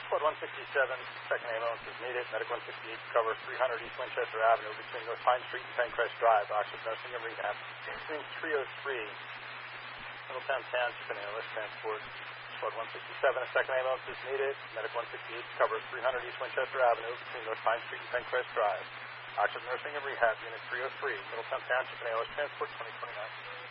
Squad 167, second ambulance is needed. Medic 168 to cover 300 East Winchester Avenue between North Pine Street and Pencrest Drive. Oxford Nursing and Rehab. Between 303, Middletown Township and ALS Transport. Squad 167, a second ambulance is needed. Medic 168 to cover 300 East Winchester Avenue between North Pine Street and Pencrest Drive. Oxford Nursing and Rehab, Unit 303, Middletown Township and ALS Transport, 2029.